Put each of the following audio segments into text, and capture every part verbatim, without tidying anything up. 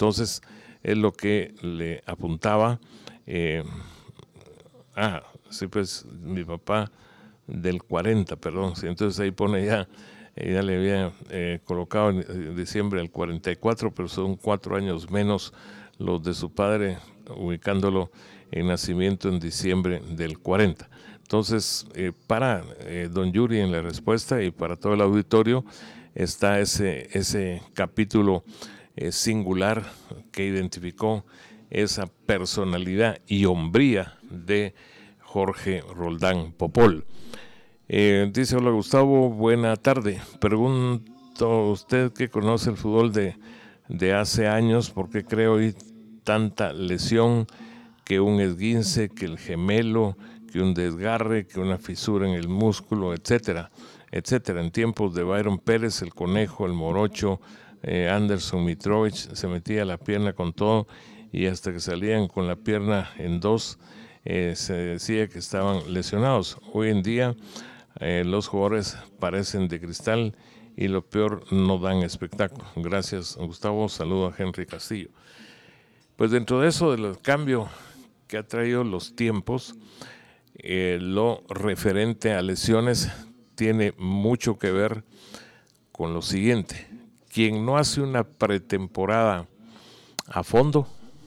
Entonces, es lo que le apuntaba. Eh, ah, sí, pues mi papá del cuarenta, perdón. Sí, entonces ahí pone ya, eh, ya le había eh, colocado en diciembre del cuarenta y cuatro, pero son cuatro años menos los de su padre, ubicándolo en nacimiento en diciembre del cuarenta. Entonces, eh, para eh, don Yuri en la respuesta y para todo el auditorio está ese, ese capítulo eh, singular que identificó esa personalidad y hombría de Jorge Roldán Popol. Eh, dice, hola Gustavo, buena tarde. Pregunto, usted que conoce el fútbol de, de hace años, ¿por qué cree hoy tanta lesión, que un esguince, que el gemelo, que un desgarre, que una fisura en el músculo, etcétera, etcétera? En tiempos de Byron Pérez, el Conejo, el Morocho, eh, Anderson Mitrovich, se metía la pierna con todo y hasta que salían con la pierna en dos, eh, se decía que estaban lesionados. Hoy en día eh, los jugadores parecen de cristal y lo peor, no dan espectáculo. Gracias, Gustavo. Saludo a Henry Castillo. Pues dentro de eso, del cambio que ha traído los tiempos, eh, lo referente a lesiones tiene mucho que ver con lo siguiente. Quien no hace una pretemporada a fondo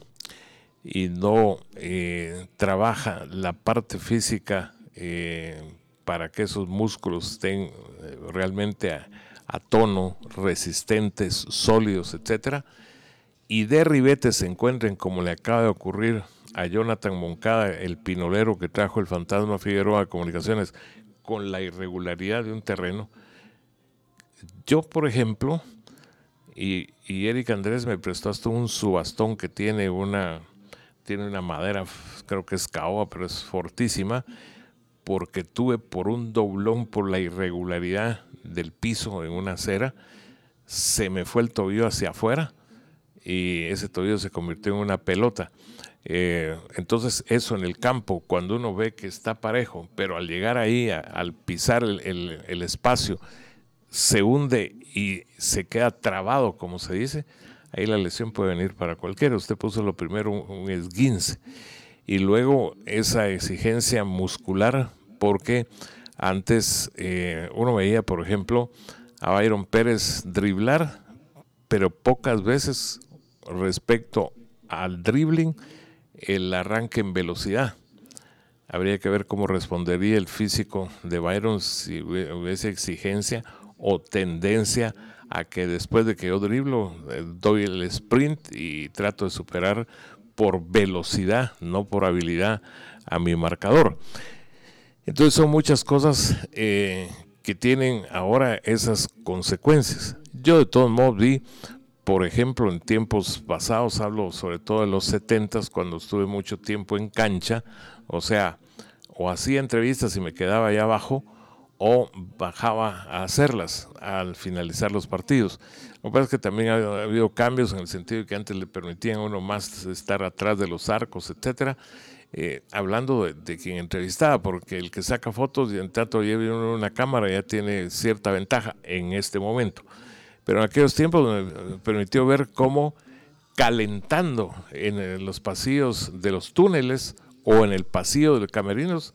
y no eh, trabaja la parte física eh, para que esos músculos estén eh, realmente a, a tono, resistentes, sólidos, etcétera, y de ribete se encuentren, como le acaba de ocurrir a Jonathan Moncada, el pinolero que trajo el Fantasma Figueroa a Comunicaciones, con la irregularidad de un terreno. Yo, por ejemplo, y, y Eric Andrés me prestó hasta un subastón que tiene una, tiene una madera, creo que es caoba, pero es fortísima, porque tuve por un doblón, por la irregularidad del piso en una acera, se me fue el tobillo hacia afuera, y ese tobillo se convirtió en una pelota. Eh, entonces eso en el campo, cuando uno ve que está parejo, pero al llegar ahí, a, al pisar el, el, el espacio, se hunde y se queda trabado, como se dice, ahí la lesión puede venir para cualquiera. Usted puso lo primero un, un esguince y luego esa exigencia muscular, porque antes eh, uno veía, por ejemplo, a Byron Pérez driblar, pero pocas veces respecto al dribbling, el arranque en velocidad. Habría que ver cómo respondería el físico de Byron si hubiese exigencia o tendencia a que después de que yo driblo, doy el sprint y trato de superar por velocidad, no por habilidad, a mi marcador. Entonces son muchas cosas eh, que tienen ahora esas consecuencias. Yo de todos modos vi, por ejemplo, en tiempos pasados, hablo sobre todo de los setentas, cuando estuve mucho tiempo en cancha, o sea, o hacía entrevistas y me quedaba allá abajo, o bajaba a hacerlas al finalizar los partidos. Lo que pasa es que también ha, ha habido cambios en el sentido de que antes le permitían a uno más estar atrás de los arcos, etcétera. Eh, hablando de, de quien entrevistaba, porque el que saca fotos y en tanto lleve una cámara ya tiene cierta ventaja en este momento. Pero en aquellos tiempos me permitió ver cómo calentando en los pasillos de los túneles o en el pasillo de los camerinos,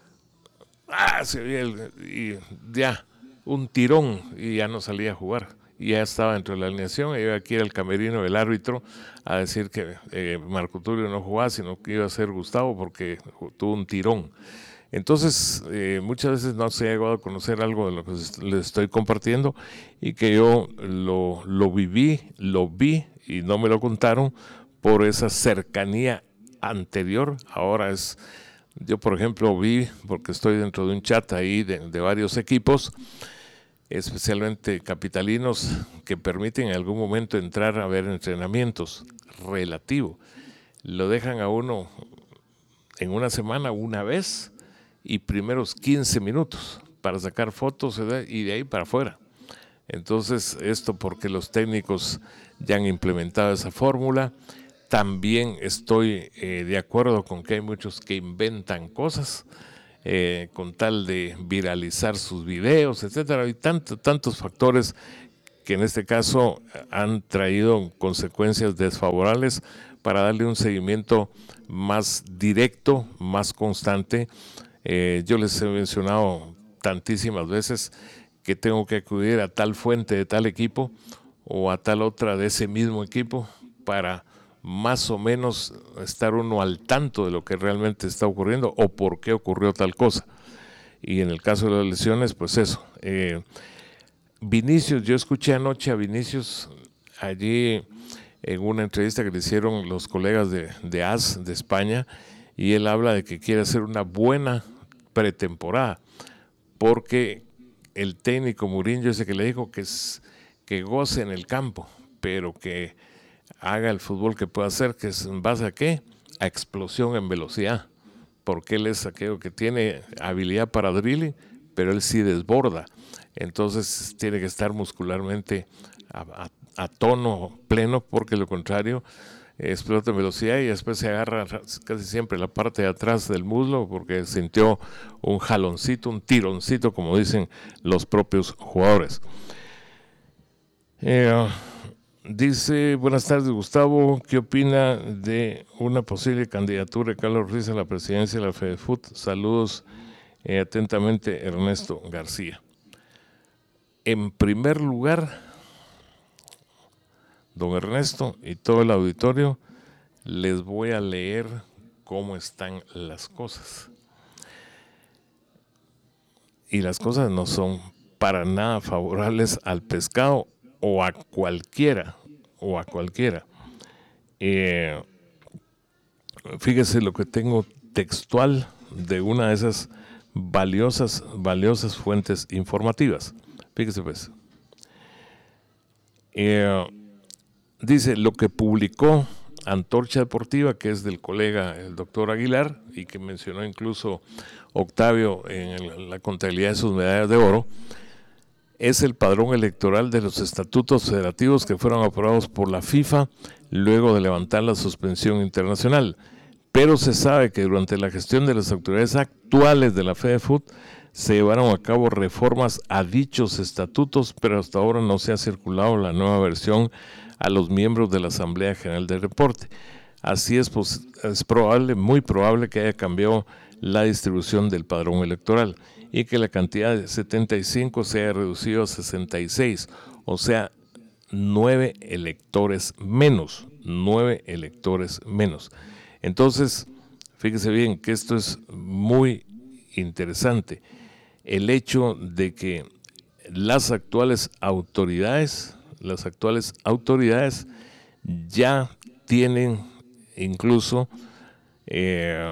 ah, se veía el, y ya un tirón y ya no salía a jugar. Y ya estaba dentro de la alineación, iba aquí al camerino del árbitro a decir que eh, Marco Tulio no jugaba, sino que iba a ser Gustavo porque tuvo un tirón. Entonces, eh, muchas veces no se ha llegado a conocer algo de lo que les estoy compartiendo y que yo lo, lo viví, lo vi y no me lo contaron por esa cercanía anterior. Ahora es, yo por ejemplo vi, porque estoy dentro de un chat ahí de, de varios equipos, especialmente capitalinos, que permiten en algún momento entrar a ver entrenamientos relativo. Lo dejan a uno en una semana una vez y primeros quince minutos para sacar fotos y de ahí para afuera. Entonces, esto porque los técnicos ya han implementado esa fórmula. También estoy eh, de acuerdo con que hay muchos que inventan cosas eh, con tal de viralizar sus videos, etcétera. Hay tanto, tantos factores que en este caso han traído consecuencias desfavorables para darle un seguimiento más directo, más constante. Eh, yo les he mencionado tantísimas veces que tengo que acudir a tal fuente de tal equipo o a tal otra de ese mismo equipo para más o menos estar uno al tanto de lo que realmente está ocurriendo o por qué ocurrió tal cosa. Y en el caso de las lesiones, pues eso. Eh, Vinicius, yo escuché anoche a Vinicius allí en una entrevista que le hicieron los colegas de, de A S de España, y él habla de que quiere hacer una buena pretemporada, porque el técnico Mourinho ese que le dijo que, es, que goce en el campo, pero que haga el fútbol que pueda hacer, que es en base a qué, a explosión en velocidad, porque él es aquello que tiene habilidad para dribbling, pero él sí desborda. Entonces tiene que estar muscularmente a, a, a tono pleno, porque lo contrario explota en velocidad y después se agarra casi siempre la parte de atrás del muslo porque sintió un jaloncito, un tironcito, como dicen los propios jugadores. Eh, dice, buenas tardes Gustavo, ¿qué opina de una posible candidatura de Carlos Ruiz a la presidencia de la FEDEFUT? Saludos, eh, atentamente Ernesto García. En primer lugar, don Ernesto y todo el auditorio, les voy a leer cómo están las cosas. Y las cosas no son para nada favorables al pescado o a cualquiera, o a cualquiera. Eh, fíjese lo que tengo textual de una de esas valiosas, valiosas fuentes informativas. Fíjese pues. Eh, dice, lo que publicó Antorcha Deportiva, que es del colega el doctor Aguilar, y que mencionó incluso Octavio en el, la contabilidad de sus medallas de oro, es el padrón electoral de los estatutos federativos que fueron aprobados por la FIFA luego de levantar la suspensión internacional. Pero se sabe que durante la gestión de las autoridades actuales de la FEDEFUT se llevaron a cabo reformas a dichos estatutos, pero hasta ahora no se ha circulado la nueva versión a los miembros de la Asamblea General del Deporte. Así es, pues, es probable, muy probable que haya cambiado la distribución del padrón electoral y que la cantidad de setenta y cinco se haya reducido a sesenta y seis, o sea, nueve electores menos, nueve electores menos. Entonces, fíjese bien que esto es muy interesante. El hecho de que las actuales autoridades, las actuales autoridades ya tienen incluso eh,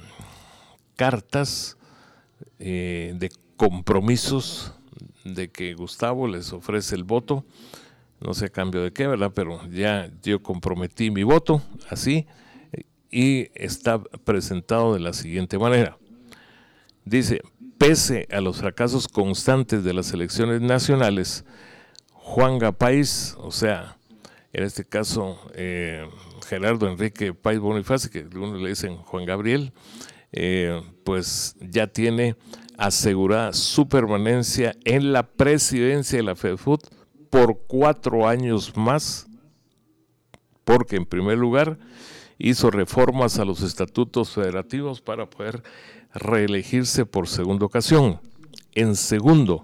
cartas eh, de compromisos de que Gustavo les ofrece el voto, no sé a cambio de qué, ¿verdad? Pero ya yo comprometí mi voto, así, y está presentado de la siguiente manera. Dice, pese a los fracasos constantes de las elecciones nacionales, Juan Gapáiz, o sea, en este caso eh, Gerardo Enrique Páez Bonifacio, que algunos le dicen Juan Gabriel, eh, pues ya tiene asegurada su permanencia en la presidencia de la FEDEFUT por cuatro años más, porque en primer lugar hizo reformas a los estatutos federativos para poder reelegirse por segunda ocasión. En segundo,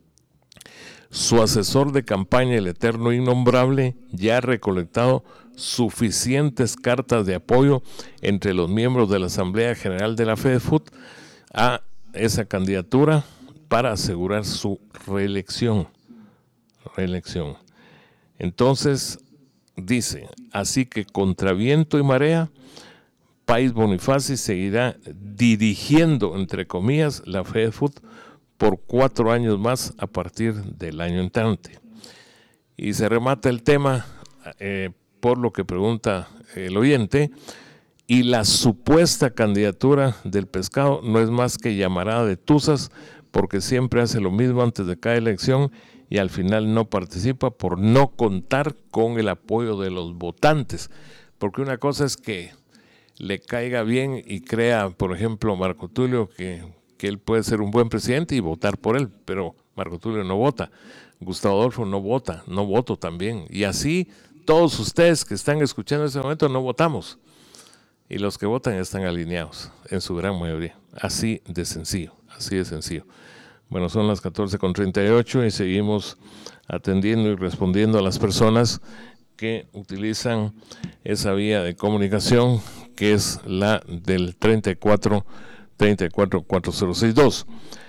su asesor de campaña, el eterno innombrable, ya ha recolectado suficientes cartas de apoyo entre los miembros de la Asamblea General de la FEDEFUT a esa candidatura para asegurar su reelección. reelección. Entonces, dice, así que contra viento y marea, Páez Bonifacio seguirá dirigiendo, entre comillas, la FEDEFUT por cuatro años más a partir del año entrante. Y se remata el tema eh, por lo que pregunta el oyente, y la supuesta candidatura del pescado no es más que llamarada de tuzas, porque siempre hace lo mismo antes de cada elección y al final no participa por no contar con el apoyo de los votantes. Porque una cosa es que le caiga bien y crea, por ejemplo, Marco Tulio, que, que él puede ser un buen presidente y votar por él, pero Marco Tulio no vota. Gustavo Adolfo no vota, no voto también. Y así todos ustedes que están escuchando en este momento no votamos. Y los que votan están alineados en su gran mayoría. Así de sencillo, así de sencillo. Bueno, son las catorce con treinta y ocho y seguimos atendiendo y respondiendo a las personas que utilizan esa vía de comunicación que es la del treinta y cuatro, treinta y cuatro, cuatro cero seis dos.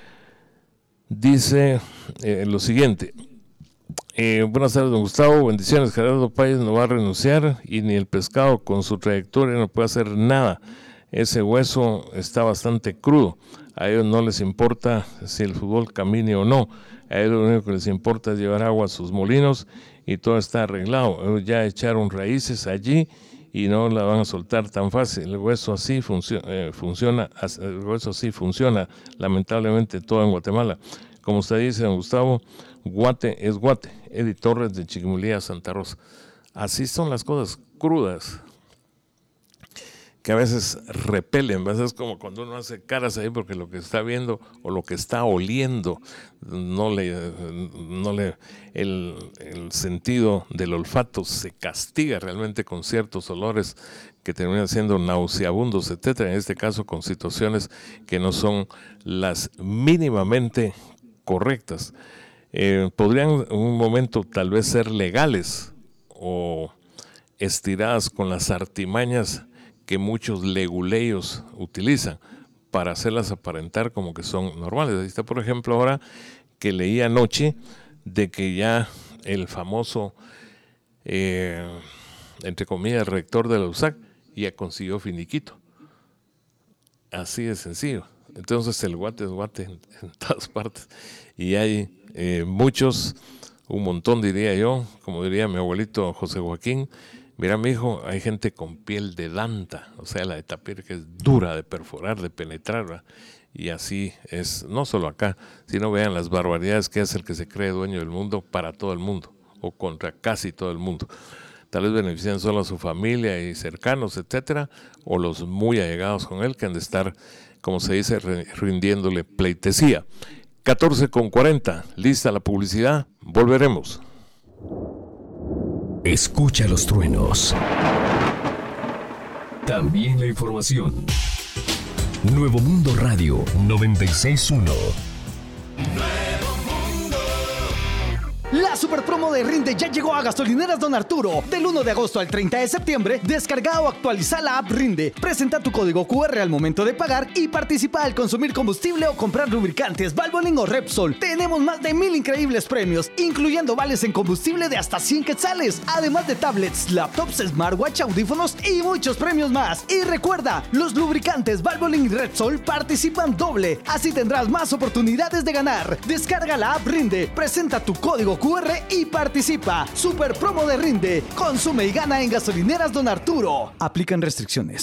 Dice eh, lo siguiente. Eh, buenas tardes, don Gustavo. Bendiciones. Gerardo Páez no va a renunciar y ni el pescado con su trayectoria no puede hacer nada. Ese hueso está bastante crudo. A ellos no les importa si el fútbol camine o no. A ellos lo único que les importa es llevar agua a sus molinos y todo está arreglado. Ellos ya echaron raíces allí y no la van a soltar tan fácil. El hueso así funcio- eh, funciona, el hueso así funciona, lamentablemente todo en Guatemala. Como usted dice, don Gustavo, Guate es Guate. Eddie Torres de Chiquimulía, Santa Rosa. Así son las cosas crudas, que a veces repelen, a veces es como cuando uno hace caras ahí porque lo que está viendo o lo que está oliendo no le, no le el, el sentido del olfato se castiga realmente con ciertos olores que terminan siendo nauseabundos, etcétera. En este caso con situaciones que no son las mínimamente correctas. Eh, podrían en un momento tal vez ser legales o estiradas con las artimañas que muchos leguleos utilizan para hacerlas aparentar como que son normales. Ahí está, por ejemplo, ahora que leí anoche de que ya el famoso, eh, entre comillas, rector de la U S A C ya consiguió finiquito. Así de sencillo. Entonces el guate es guate en, en todas partes. Y hay eh, muchos, un montón diría yo, como diría mi abuelito José Joaquín, mira, mi hijo, hay gente con piel de danta, o sea, la de tapir que es dura de perforar, de penetrar, ¿verdad? Y así es, no solo acá, sino vean las barbaridades que hace el que se cree dueño del mundo para todo el mundo, o contra casi todo el mundo. Tal vez benefician solo a su familia y cercanos, etcétera, o los muy allegados con él que han de estar, como se dice, rindiéndole pleitesía. catorce con cuarenta, lista la publicidad, volveremos. Escucha los truenos. También la información. Nuevo Mundo Radio noventa y seis punto uno. La super promo de Rinde ya llegó a Gasolineras Don Arturo. Del uno de agosto al treinta de septiembre, descarga o actualiza la app Rinde. Presenta tu código cu erre al momento de pagar y participa al consumir combustible o comprar lubricantes, Valvoline o Repsol. Tenemos más de mil increíbles premios, incluyendo vales en combustible de hasta cien quetzales, además de tablets, laptops, smartwatch, audífonos y muchos premios más. Y recuerda, los lubricantes Valvoline y Repsol participan doble, así tendrás más oportunidades de ganar. Descarga la app Rinde, presenta tu código cu erre y participa. Super promo de Rinde. Consume y gana en Gasolineras Don Arturo. Aplican restricciones.